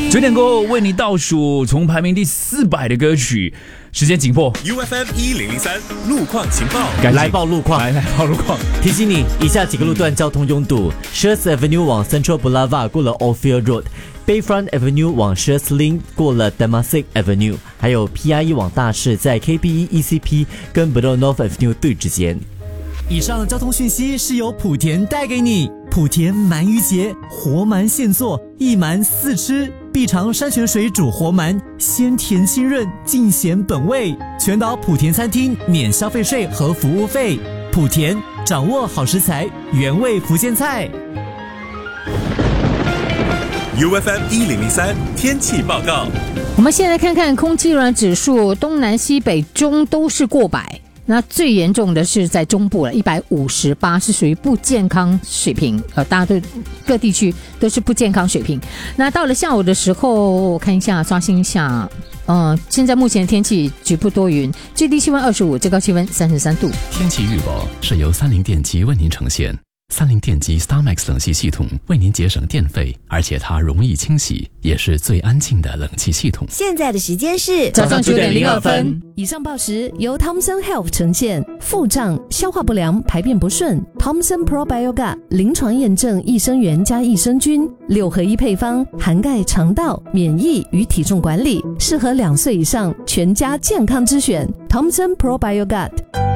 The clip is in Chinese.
9点过后为你倒数从排名第400的歌曲，时间紧迫。 UFM 1003路况情报， 来报路况。 来报路况。 提醒你，以下几个路段交通拥堵：Shears Avenue 往 Central Boulevard 过了 Oldfield Road，Bayfront Avenue 往 Shears Lane 过了 Temasek Avenue， 还有 PIE 往大市在 KPE ECP 跟 Bedok North Avenue 对之间。以上交通讯息是由莆田带给你。莆田鳗鱼节，活鳗现做，一鳗4吃，必尝山泉水煮活鳗，鲜甜清润，尽显本味。全岛莆田餐厅免消费税和服务费。莆田掌握好食材，原味福建菜。 UFM 1003天气报告。 我们现在看看空气污染指数，东南西北中都是过百。那最严重的是在中部了，158是属于不健康水平，大家都各地区都是不健康水平。那到了下午的时候，我看一下，刷新一下，现在目前天气局部多云，最低气温25，最高气温33度。 天气预报是由30电机为您呈现。30电机 StarMax 冷气系统为您节省电费，而且它容易清洗，也是最安静的冷气系统。 现在的时间是早上9点02分。 以上报时由 Thomson Health 呈现。腹胀、消化不良、排便不顺 ，Thomson Probiogat 临床验证益生元加益生菌6合1配方，涵盖肠道、免疫与体重管理，适合2岁以上全家健康之选。Thomson Probiogat。